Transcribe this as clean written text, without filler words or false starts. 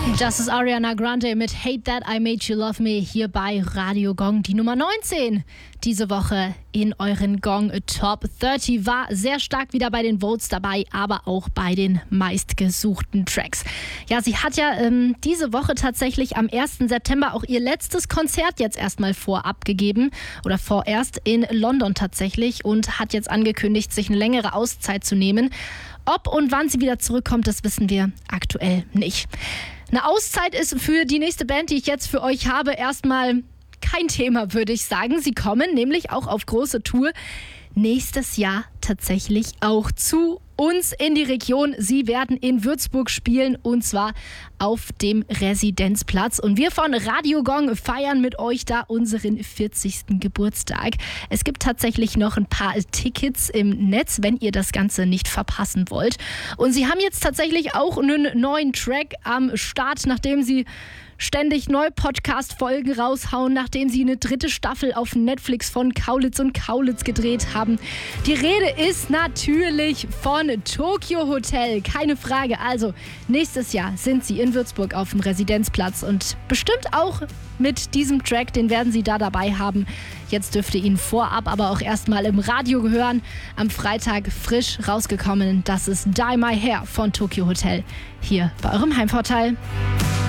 Das ist Ariana Grande mit Hate That I Made You Love Me hier bei Radio Gong, die Nummer 19 diese Woche in euren Gong Top 30. War sehr stark wieder bei den Votes dabei, aber auch bei den meistgesuchten Tracks. Ja, sie hat ja diese Woche tatsächlich am 1. September auch ihr letztes Konzert jetzt erstmal vorab gegeben oder vorerst in London tatsächlich und hat jetzt angekündigt, sich eine längere Auszeit zu nehmen. Ob und wann sie wieder zurückkommt, das wissen wir aktuell nicht. Eine Auszeit ist für die nächste Band, die ich jetzt für euch habe, erstmal kein Thema, würde ich sagen. Sie kommen nämlich auch auf große Tour nächstes Jahr tatsächlich auch zu uns in die Region. Sie werden in Würzburg spielen und zwar auf dem Residenzplatz. Und wir von Radio Gong feiern mit euch da unseren 40. Geburtstag. Es gibt tatsächlich noch ein paar Tickets im Netz, wenn ihr das Ganze nicht verpassen wollt. Und sie haben jetzt tatsächlich auch einen neuen Track am Start, nachdem sie ständig neue Podcast-Folgen raushauen, nachdem sie eine 3. Staffel auf Netflix von Kaulitz und Kaulitz gedreht haben. Die Rede ist natürlich von Tokio Hotel, keine Frage. Also nächstes Jahr sind sie in Würzburg auf dem Residenzplatz und bestimmt auch mit diesem Track, den werden sie da dabei haben. Jetzt dürft ihr ihn vorab aber auch erstmal im Radio hören. Am Freitag frisch rausgekommen, das ist Dye My Hair von Tokio Hotel hier bei eurem Heimvorteil.